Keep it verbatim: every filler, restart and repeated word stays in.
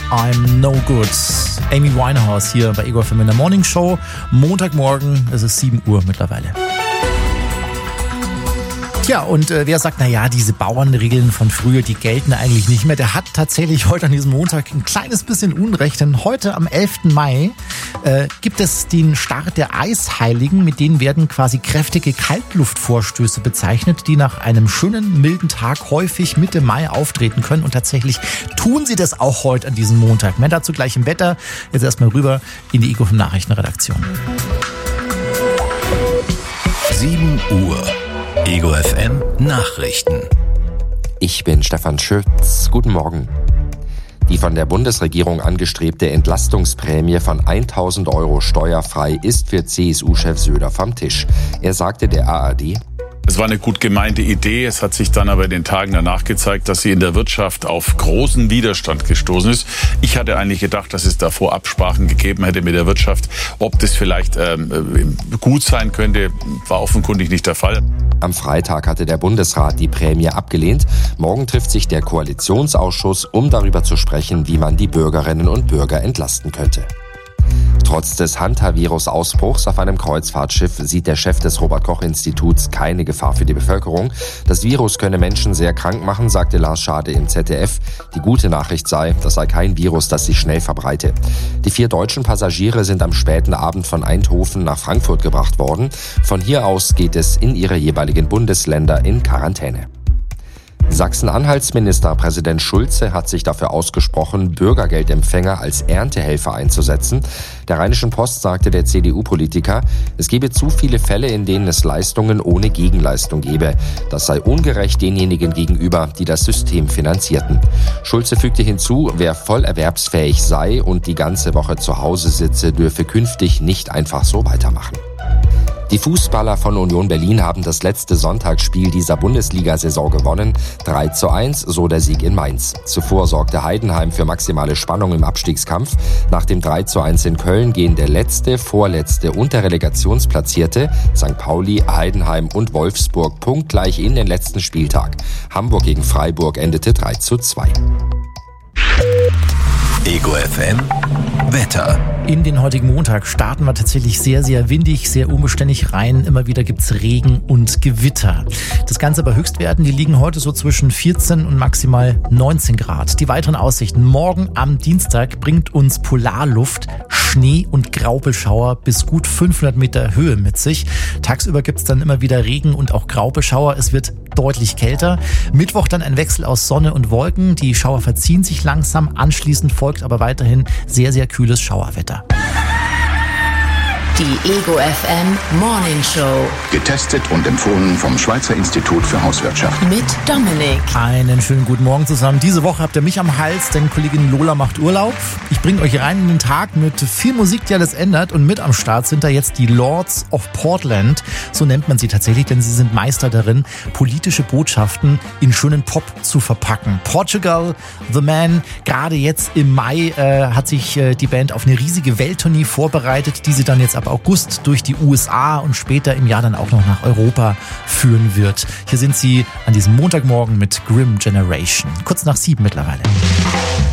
I'm No Good. Amy Winehouse hier bei Ego F M in der Morning Show. Montagmorgen, es ist sieben Uhr mittlerweile. Tja, und äh, wer sagt, naja, diese Bauernregeln von früher, die gelten eigentlich nicht mehr, der hat tatsächlich heute an diesem Montag ein kleines bisschen Unrecht, denn heute am elften Mai äh, gibt es den Start der Eisheiligen, mit denen werden quasi kräftige Kaltluftvorstöße bezeichnet, die nach einem schönen, milden Tag häufig Mitte Mai auftreten können, und tatsächlich tun sie das auch heute an diesem Montag. Mehr dazu gleich im Wetter. Jetzt erstmal rüber in die Ego F M Nachrichtenredaktion. sieben Uhr. Ego F M Nachrichten. Ich bin Stefan Schütz. Guten Morgen. Die von der Bundesregierung angestrebte Entlastungsprämie von tausend Euro steuerfrei ist für C S U-Chef Söder vom Tisch. Er sagte der A R D: Es war eine gut gemeinte Idee. Es hat sich dann aber in den Tagen danach gezeigt, dass sie in der Wirtschaft auf großen Widerstand gestoßen ist. Ich hatte eigentlich gedacht, dass es davor Absprachen gegeben hätte mit der Wirtschaft. Ob das vielleicht ähm, gut sein könnte, war offenkundig nicht der Fall. Am Freitag hatte der Bundesrat die Prämie abgelehnt. Morgen trifft sich der Koalitionsausschuss, um darüber zu sprechen, wie man die Bürgerinnen und Bürger entlasten könnte. Trotz des Hantavirus-Ausbruchs auf einem Kreuzfahrtschiff sieht der Chef des Robert-Koch-Instituts keine Gefahr für die Bevölkerung. Das Virus könne Menschen sehr krank machen, sagte Lars Schade im Z D F. Die gute Nachricht sei, das sei kein Virus, das sich schnell verbreite. Die vier deutschen Passagiere sind am späten Abend von Eindhoven nach Frankfurt gebracht worden. Von hier aus geht es in ihre jeweiligen Bundesländer in Quarantäne. Sachsen-Anhalts Ministerpräsident Schulze hat sich dafür ausgesprochen, Bürgergeldempfänger als Erntehelfer einzusetzen. Der Rheinischen Post sagte der C D U-Politiker, es gebe zu viele Fälle, in denen es Leistungen ohne Gegenleistung gebe. Das sei ungerecht denjenigen gegenüber, die das System finanzierten. Schulze fügte hinzu, wer voll erwerbsfähig sei und die ganze Woche zu Hause sitze, dürfe künftig nicht einfach so weitermachen. Die Fußballer von Union Berlin haben das letzte Sonntagsspiel dieser Bundesliga-Saison gewonnen. drei zu eins, so der Sieg in Mainz. Zuvor sorgte Heidenheim für maximale Spannung im Abstiegskampf. Nach dem drei zu eins in Köln gehen der letzte, vorletzte und der Relegationsplatzierte Sankt Pauli, Heidenheim und Wolfsburg punktgleich in den letzten Spieltag. Hamburg gegen Freiburg endete drei zu zwei. Ego F M Wetter. In den heutigen Montag starten wir tatsächlich sehr, sehr windig, sehr unbeständig rein. Immer wieder gibt's Regen und Gewitter. Das Ganze bei Höchstwerten, die liegen heute so zwischen vierzehn und maximal neunzehn Grad. Die weiteren Aussichten: Morgen am Dienstag bringt uns Polarluft Schnee und Graupelschauer bis gut fünfhundert Meter Höhe mit sich. Tagsüber gibt's dann immer wieder Regen und auch Graupelschauer. Es wird deutlich kälter. Mittwoch dann ein Wechsel aus Sonne und Wolken. Die Schauer verziehen sich langsam. Anschließend folgt aber weiterhin sehr, sehr kühles Schauerwetter. Die Ego F M Morning Show. Getestet und empfohlen vom Schweizer Institut für Hauswirtschaft. Mit Dominik. Einen schönen guten Morgen zusammen. Diese Woche habt ihr mich am Hals, denn Kollegin Lola macht Urlaub. Ich bringe euch rein in den Tag mit viel Musik, die alles ändert. Und mit am Start sind da jetzt die Lords of Portland. So nennt man sie tatsächlich, denn sie sind Meister darin, politische Botschaften in schönen Pop zu verpacken. Portugal, The Man. Gerade jetzt im Mai äh, hat sich äh, die Band auf eine riesige Welttournee vorbereitet, die sie dann jetzt ab August durch die U S A und später im Jahr dann auch noch nach Europa führen wird. Hier sind sie an diesem Montagmorgen mit Grim Generation. Kurz nach sieben mittlerweile.